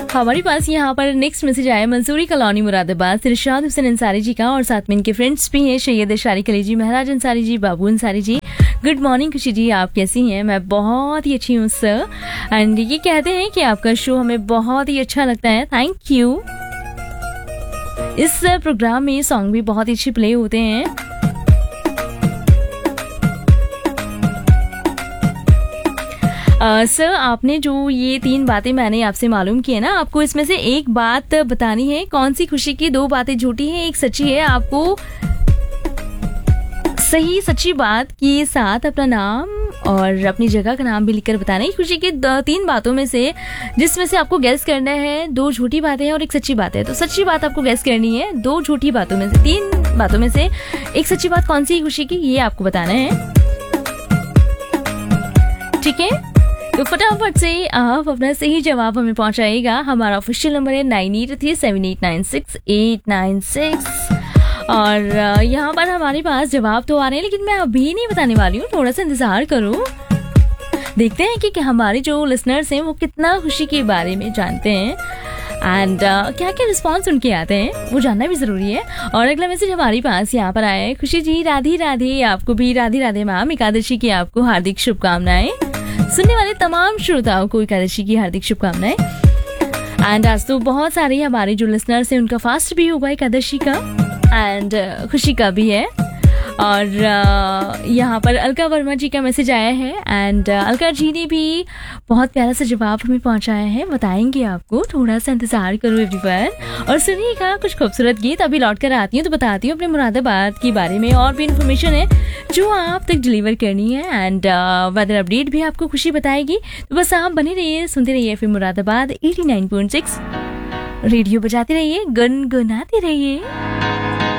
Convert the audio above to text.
हमारे पास यहाँ पर नेक्स्ट मैसेज आया मंसूरी कॉलोनी मुरादाबाद से इरशाद हुसैन अंसारी जी का, और साथ में इनके फ्रेंड्स भी हैं सैयद शारिक अली जी, महराज अंसारी जी, बाबू अंसारी जी। गुड मॉर्निंग खुशी जी, आप कैसी हैं? मैं बहुत ही अच्छी हूँ सर। एंड ये कहते हैं कि आपका शो हमें बहुत ही अच्छा लगता है, थैंक यू। इस प्रोग्राम में सॉन्ग भी बहुत ही अच्छे प्ले होते हैं। सर आपने जो ये 3 बातें मैंने आपसे मालूम की है ना, आपको इसमें से एक बात बतानी है। कौन सी खुशी की 2 बातें झूठी हैं, एक सच्ची है। आपको सही सच्ची बात के साथ अपना नाम और अपनी जगह का नाम भी लिखकर बताना है। खुशी की 3 बातों में से जिसमें से आपको गैस करना है 2 झूठी बातें हैं और एक सच्ची बात है। तो सच्ची बात आपको गैस करनी है, 2 झूठी बातों में से 3 बातों में से एक सच्ची बात कौन सी खुशी की, ये आपको बताना है। ठीक है, तो फटाफट से आप अपना सही जवाब हमें पहुंचाइएगा। हमारा ऑफिशियल नंबर है 9837896896। और यहाँ पर हमारे पास जवाब तो आ रहे हैं, लेकिन मैं अभी नहीं बताने वाली हूँ, थोड़ा सा इंतजार करो। देखते हैं कि हमारे जो लिसनर्स हैं वो कितना खुशी के बारे में जानते हैं एंड क्या क्या रिस्पॉन्स उनके आते हैं, वो जानना भी जरूरी है। और अगला मैसेज हमारे पास यहाँ पर आया है, खुशी जी राधे राधे, आपको भी राधे राधे मैम, एकादशी की आपको हार्दिक शुभकामनाएं। सुनने वाले तमाम श्रोताओं को एकादशी की हार्दिक शुभकामनाएं। एंड आज तो बहुत सारे हमारे जो लिसनर्स हैं उनका फास्ट भी होगा एकादशी का, एंड खुशी का भी है। और यहाँ पर अलका वर्मा जी का मैसेज आया है एंड अलका जी ने भी बहुत प्यारा सा जवाब हमें पहुंचाया है, बताएंगे आपको, थोड़ा सा इंतजार करो एवरीवन। और सुनिएगा कुछ खूबसूरत गीत, अभी लौट कर आती हूँ तो बताती हूँ अपने मुरादाबाद के बारे में और भी इन्फॉर्मेशन है जो आप तक डिलीवर करनी है। एंड वेदर अपडेट भी आपको खुशी बताएगी। तो बस आप बने रहिए, सुनते रहिए फिर मुरादाबाद 89.6, रेडियो बजाते रहिए, गुनगुनाते रहिए।